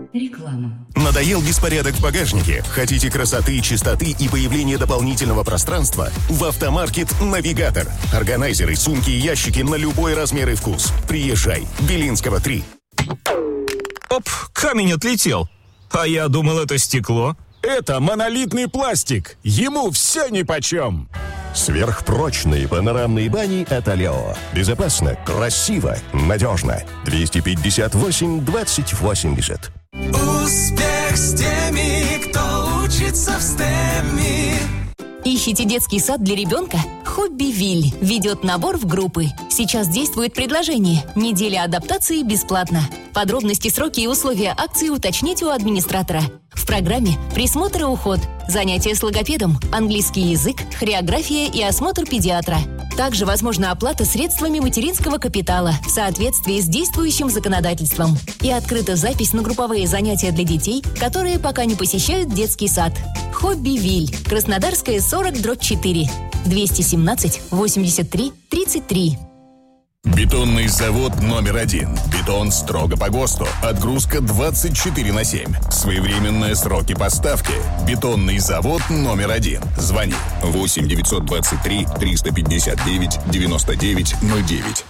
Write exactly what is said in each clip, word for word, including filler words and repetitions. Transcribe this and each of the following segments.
Реклама. Надоел беспорядок в багажнике? Хотите красоты, чистоты и появления дополнительного пространства? В Автомаркет «Навигатор». Органайзеры, сумки и ящики на любой размер и вкус. Приезжай. Белинского, три. Оп, камень отлетел. А я думал, это стекло. Это монолитный пластик. Ему все нипочем. Сверхпрочные панорамные бани от Алео. Безопасно, красиво, надежно. двести пятьдесят восемь двадцать восемьдесят. Успех с теми, кто учится в стеме. Ищите детский сад для ребенка? Хоббивиль ведет набор в группы. Сейчас действует предложение. Неделя адаптации бесплатно. Подробности, сроки и условия акции уточните у администратора. В программе присмотр и уход, занятия с логопедом, английский язык, хореография и осмотр педиатра. Также возможна оплата средствами материнского капитала в соответствии с действующим законодательством. И открыта запись на групповые занятия для детей, которые пока не посещают детский сад. Хоббивиль. Краснодарская, сорок, дробь четыре. двести семнадцать восемьдесят три тридцать три. Бетонный завод номер один. Бетон строго по ГОСТу. Отгрузка двадцать четыре на семь. Своевременные сроки поставки. Бетонный завод номер один. Звони восемь девятьсот двадцать три триста пятьдесят девять девяносто девять ноль девять.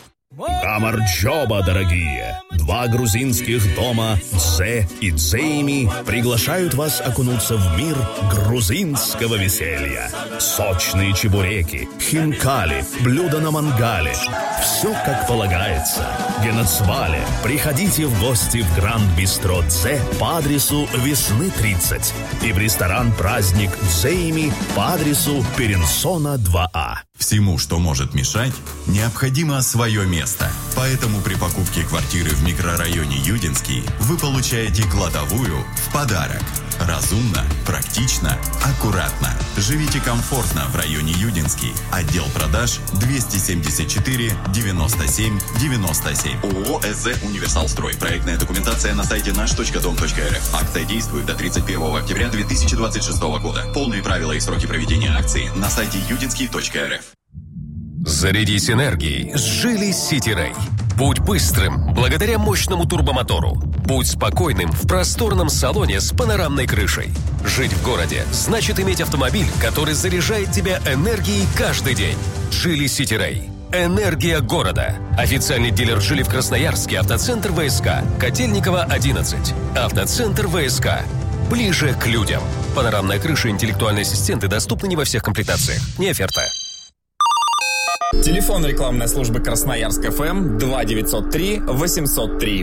Камарджоба, дорогие! Два грузинских дома Дзе и Дзейми приглашают вас окунуться в мир грузинского веселья. Сочные чебуреки, хинкали, блюда на мангале. Все как полагается. Геноцвале. Приходите в гости в Гранд Бистро Дзе по адресу Весны тридцать и в ресторан «Праздник Дзейми» по адресу Перенсона два А. Всему, что может мешать, необходимо свое место. Поэтому при покупке квартиры в микрорайоне Юдинский вы получаете кладовую в подарок. Разумно, практично, аккуратно. Живите комфортно в районе Юдинский. Отдел продаж двести семьдесят четыре девяносто семь девяносто семь. ООО «СЗ Универсалстрой». Проектная документация на сайте наш точка дом точка эр эф. Акция действует до тридцать первого октября две тысячи двадцать шестого года. Полные правила и сроки проведения акции на сайте юдинский точка эр эф. Зарядись энергией с Geely City Ray. Будь быстрым благодаря мощному турбомотору. Будь спокойным в просторном салоне с панорамной крышей. Жить в городе значит иметь автомобиль, который заряжает тебя энергией каждый день. Geely City Ray. Энергия города. Официальный дилер Geely в Красноярске. Автоцентр ВСК. Котельниково, одиннадцать. Автоцентр ВСК. Ближе к людям. Панорамная крыша и интеллектуальные ассистенты доступны не во всех комплектациях. Не оферта. Телефон рекламной службы Красноярск эф эм два девятьсот три восемьсот три.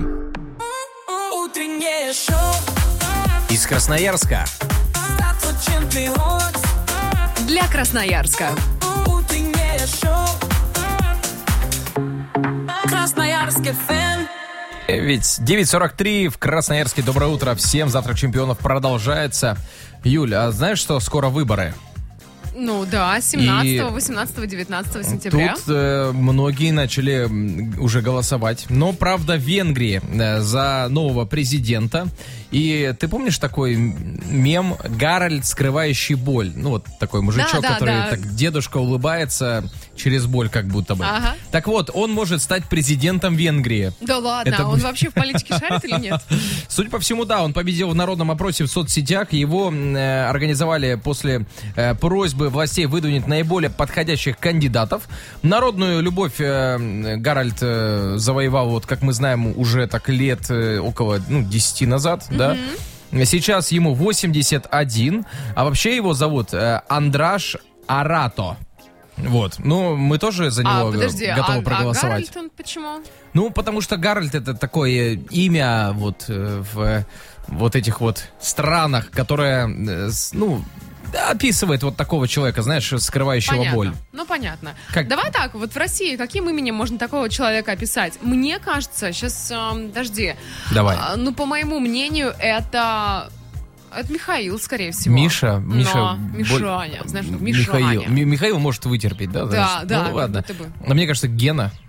Утреннее шоу из Красноярска для Красноярска. Утреннее шоу Красноярск эф эм. Ведь девять сорок три в Красноярске. Доброе утро всем. Завтрак чемпионов продолжается. Юль, а знаешь, что скоро выборы? Ну да, семнадцатого, восемнадцатого, девятнадцатого сентября. Тут э, многие начали уже голосовать. Но, правда, в Венгрии э, за нового президента. И ты помнишь такой мем «Гарольд, скрывающий боль»? Ну, вот такой мужичок, да, да, который да. так дедушка улыбается через боль как будто бы. Ага. Так вот, он может стать президентом Венгрии. Да ладно, Это он будет... вообще в политике шарит или нет? Судя по всему, да, он победил в народном опросе в соцсетях. Его э, организовали после э, просьбы властей выдвинуть наиболее подходящих кандидатов. Народную любовь э, Гарольд э, завоевал, вот как мы знаем, уже так лет э, около ну, десяти назад, mm-hmm. да. Сейчас ему восемьдесят один, а вообще его зовут э, Андраш Арато. Вот, ну, мы тоже за него а, подожди, готовы а, проголосовать. А Гарольд, он почему? Ну, потому что Гарольд — это такое имя вот э, в вот этих вот странах, которое, э, ну, описывает вот такого человека, знаешь, скрывающего понятно. боль. Ну, понятно. Как... Давай так, вот в России каким именем можно такого человека описать? Мне кажется, сейчас, э, подожди. Давай. Э, ну, по моему мнению, это... Это Михаил, скорее всего. Миша, Миша, Но, боль... Мишаня, знаешь, что Мишаня. Михаил, М- Михаил может вытерпеть, да? Да, знаешь? да. Ну, ладно. Бы. А мне кажется, Гена.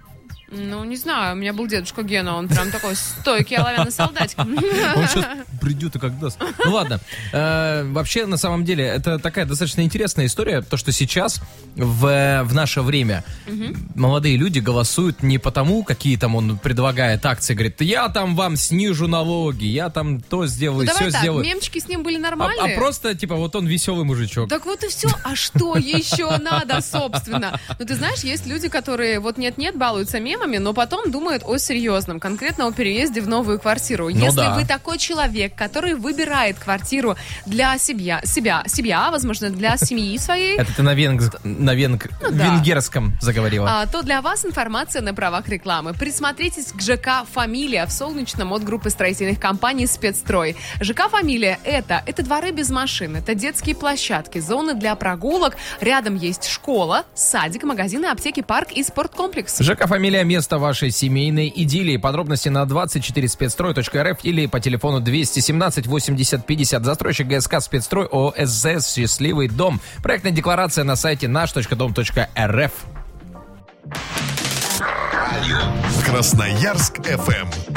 Ну, не знаю, у меня был дедушка Гена, он прям такой стойкий оловянный солдатик. Он сейчас придет и как даст. Ну ладно, э, вообще на самом деле это такая достаточно интересная история, то что сейчас в, в наше время угу. молодые люди голосуют не потому, какие там он предлагает акции, говорит, я там вам снижу налоги, я там то сделаю, ну, все давай так, сделаю. Мемчики с ним были нормальные? А, а просто типа вот он веселый мужичок. Так вот и все, а что еще надо, собственно? Ну ты знаешь, есть люди, которые вот нет-нет балуются мемами, но потом думают о серьезном, конкретно о переезде в новую квартиру. Ну, Если да. вы такой человек, который выбирает квартиру для себя, себя, себя, возможно, для семьи своей. Это ты на, венг... на венг... ну, да. венгерском заговорила. А, то для вас информация на правах рекламы. Присмотритесь к ЖК «Фамилия» в Солнечном от группы строительных компаний «Спецстрой». ЖК «Фамилия» — это, это дворы без машин, это детские площадки, зоны для прогулок. Рядом есть школа, садик, магазины, аптеки, парк и спорткомплекс. ЖК «Фамилия» — место вашей семейной идиллии. Подробности на двадцать четыре спецстрой точка эр эф или по телефону двести семнадцать восемьдесят пятьдесят. Застройщик ГСК «Спецстрой» ООО «СЗС «Счастливый дом». Проектная декларация на сайте наш точка дом точка эр эф. Красноярск эф эм